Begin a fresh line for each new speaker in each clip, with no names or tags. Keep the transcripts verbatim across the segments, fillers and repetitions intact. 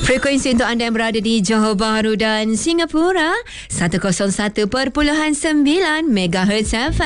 Frekuensi untuk anda yang berada di Johor Bahru dan Singapura seratus satu perpuluhan sembilan megahertz F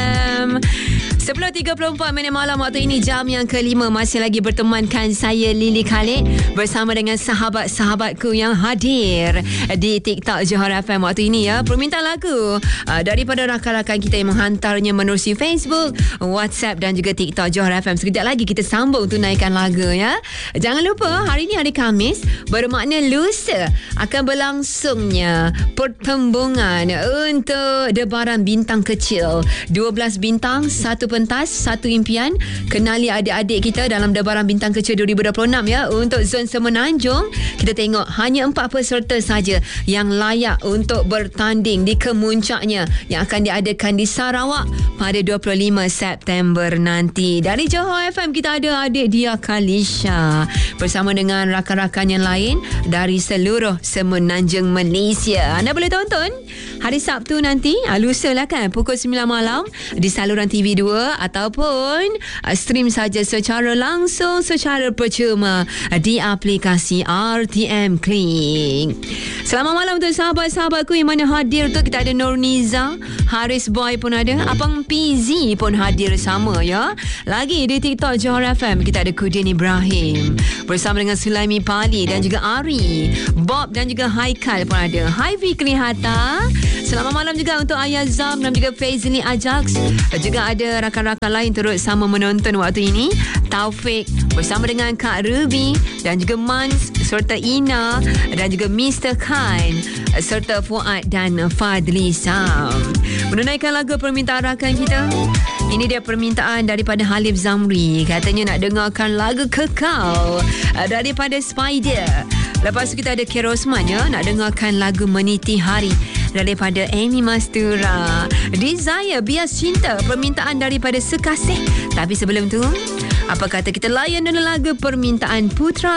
M. sepuluh tiga puluh empat minit malam waktu ini, jam yang kelima. Masih lagi bertemankan saya Lily Khalid bersama dengan sahabat-sahabatku yang hadir di TikTok Johor F M waktu ini ya. Permintaan lagu uh, daripada rakan-rakan kita yang menghantarnya menerusi Facebook, WhatsApp dan juga TikTok Johor F M. Sekejap lagi kita sambung tunaikan lagu ya. Jangan lupa hari ini hari Khamis, bermakna lusa akan berlangsungnya pertembungan untuk debaran bintang kecil. dua belas bintang, satu pentas, satu impian. Kenali adik-adik kita dalam debaran bintang kecil dua ribu dua puluh enam ya. Untuk zon Semenanjung, kita tengok hanya empat peserta saja yang layak untuk bertanding di kemuncaknya yang akan diadakan di Sarawak pada dua puluh lima September nanti. Dari Johor F M kita ada adik Dia Kalisha bersama dengan rakan-rakan yang lain dari seluruh Semenanjung Malaysia. Anda boleh tonton hari Sabtu nanti, lusa lah kan, pukul sembilan malam di saluran T V dua ataupun stream saja secara langsung secara percuma di aplikasi R T M Kling. Selamat malam untuk sahabat-sahabatku yang mana hadir tu. Kita ada Nurniza, Haris Boy pun ada, Abang P Z pun hadir sama ya. Lagi di TikTok Johor F M kita ada Kudin Ibrahim bersama dengan Sulaimi Pali dan juga Ari, Bob dan juga Haikal pun ada. Hai Fikri Hatta. Selamat malam juga untuk Ayah Zam dan juga Faizli Ajax. Juga ada rakan-rakan lain turut sama menonton waktu ini. Taufik bersama dengan Kak Ruby dan juga Mans serta Ina dan juga Mister Khan serta Fuad dan Fadli Sam. Menunaikan lagu permintaan rakan kita. Ini dia permintaan daripada Halif Zamri. Katanya nak dengarkan lagu Kekal daripada Spider. Lepas tu kita ada Kerosman ya, nak dengarkan lagu Meniti Hari daripada Amy Mastura. Desire, Bias Cinta, permintaan daripada Sekasih. Tapi sebelum tu, apa kata kita layan dulu lagu permintaan Putra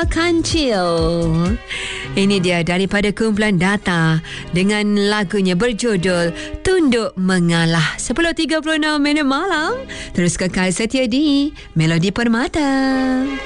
Kancil. Ini dia daripada kumpulan Data dengan lagunya berjudul Tunduk Mengalah. sepuluh tiga puluh enam minit malam. Terus kekal setia di Melodi Permata.